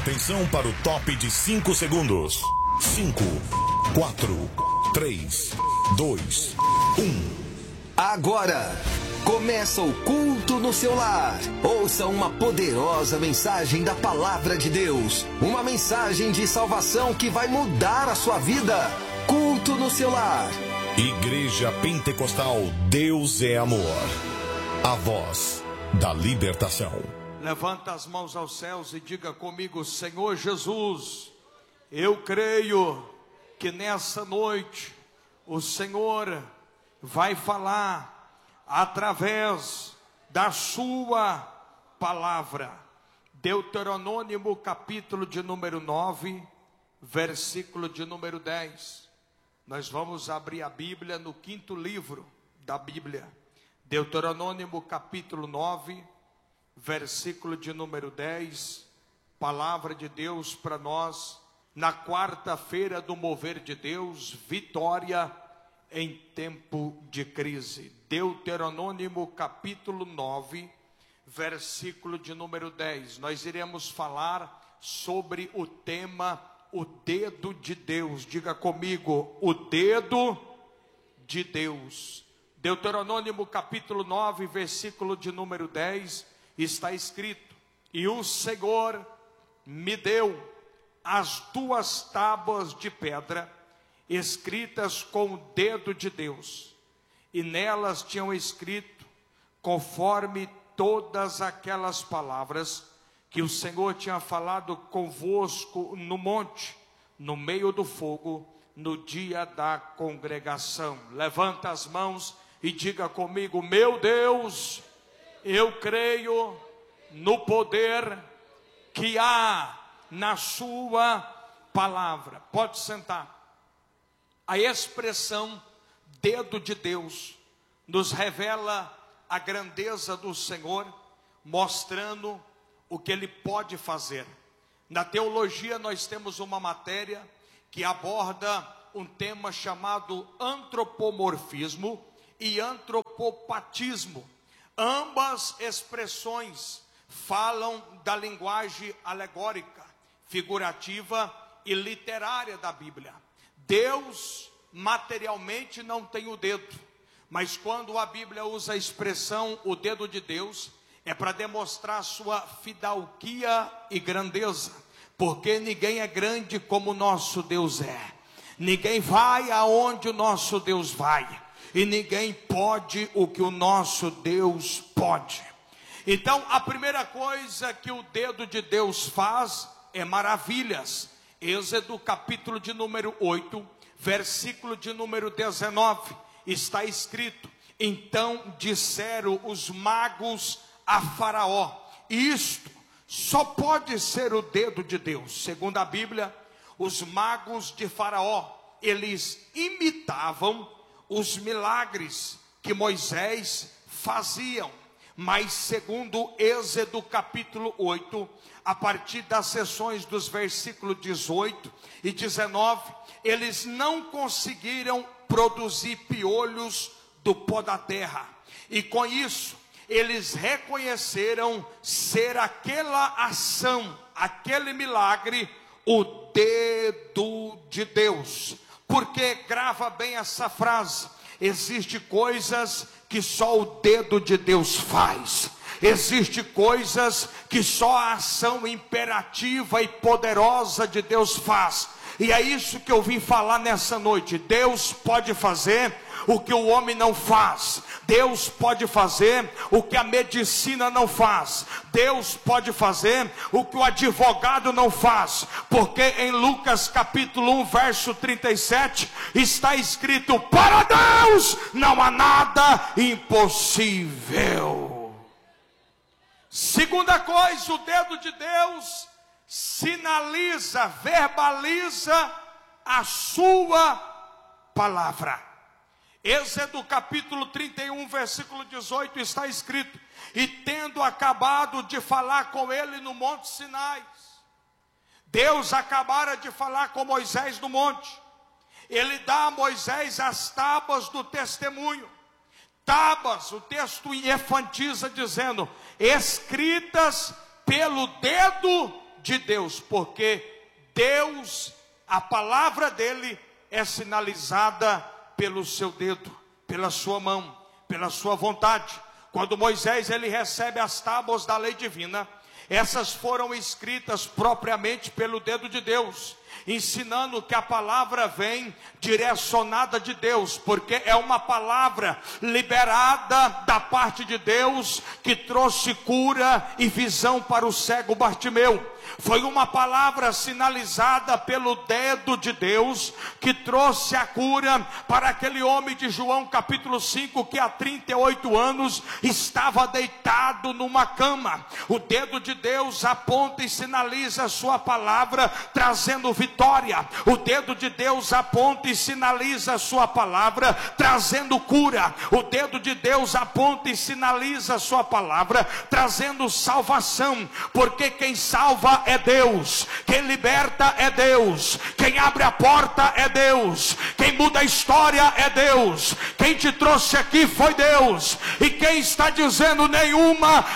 Atenção para o top de 5 segundos. 5, 4, 3, 2, 1. Agora, começa o culto no seu lar. Ouça uma poderosa mensagem da Palavra de Deus. Uma mensagem de salvação que vai mudar a sua vida. Culto no seu lar. Igreja Pentecostal Deus é Amor. A voz da libertação. Levanta as mãos aos céus e diga comigo: Senhor Jesus, eu creio que nessa noite o Senhor vai falar através da sua palavra. Deuteronômio capítulo de número 9, versículo de número 10. Nós vamos abrir a Bíblia no quinto livro da Bíblia. Deuteronômio capítulo 9, versículo de número 10. Palavra de Deus para nós na quarta-feira do mover de Deus, vitória em tempo de crise. Deuteronômio capítulo 9, versículo de número 10. Nós iremos falar sobre o tema o dedo de Deus. Diga comigo: o dedo de Deus. Deuteronômio capítulo 9, versículo de número 10, está escrito: e o Senhor me deu as 2 tábuas de pedra escritas com o dedo de Deus, e nelas tinham escrito conforme todas aquelas palavras que o Senhor tinha falado convosco no monte, no meio do fogo, no dia da congregação. Levanta as mãos e diga comigo: meu Deus, eu creio no poder que há na sua palavra. Pode sentar. A expressão dedo de Deus nos revela a grandeza do Senhor, mostrando o que Ele pode fazer. Na teologia nós temos uma matéria que aborda um tema chamado antropomorfismo e antropopatismo. Ambas expressões falam da linguagem alegórica, figurativa e literária da Bíblia. Deus materialmente não tem o dedo, mas quando a Bíblia usa a expressão o dedo de Deus, é para demonstrar sua fidalquia e grandeza, porque ninguém é grande como o nosso Deus é. Ninguém vai aonde o nosso Deus vai, e ninguém pode o que o nosso Deus pode. Então a primeira coisa que o dedo de Deus faz é maravilhas. Êxodo capítulo de número 8, versículo de número 19, está escrito: então disseram os magos a Faraó, isto só pode ser o dedo de Deus. Segundo a Bíblia, os magos de Faraó, eles imitavam os milagres que Moisés faziam. Mas segundo Êxodo capítulo 8, a partir das seções dos versículos 18 e 19, eles não conseguiram produzir piolhos do pó da terra. E com isso, eles reconheceram ser aquela ação, aquele milagre, o dedo de Deus. Porque grava bem essa frase: existem coisas que só o dedo de Deus faz. Existem coisas que só a ação imperativa e poderosa de Deus faz. E é isso que eu vim falar nessa noite. Deus pode fazer o que o homem não faz. Deus pode fazer o que a medicina não faz. Deus pode fazer o que o advogado não faz. Porque em Lucas capítulo 1, verso 37, está escrito: para Deus não há nada impossível. Segunda coisa, o dedo de Deus sinaliza, verbaliza a sua palavra. Êxodo capítulo 31, versículo 18, está escrito: e tendo acabado de falar com ele no monte Sinai. Deus acabara de falar com Moisés no monte. Ele dá a Moisés as tábuas do testemunho. Tábuas, o texto enfatiza dizendo, escritas pelo dedo de Deus, porque Deus, a palavra dele é sinalizada pelo seu dedo, pela sua mão, pela sua vontade. Quando Moisés ele recebe as tábuas da lei divina, essas foram escritas propriamente pelo dedo de Deus, ensinando que a palavra vem direcionada de Deus, porque é uma palavra liberada da parte de Deus, que trouxe cura e visão para o cego Bartimeu. Foi uma palavra sinalizada pelo dedo de Deus, que trouxe a cura para aquele homem de João capítulo 5, que há 38 anos estava deitado numa cama. O dedo de Deus aponta e sinaliza a sua palavra, trazendo vitória. O dedo de Deus aponta e sinaliza a sua palavra, trazendo cura. O dedo de Deus aponta e sinaliza a sua palavra, trazendo salvação, porque quem salva é Deus, quem liberta é Deus, quem abre a porta é Deus, quem muda a história é Deus, quem te trouxe aqui foi Deus, e quem está dizendo nenhuma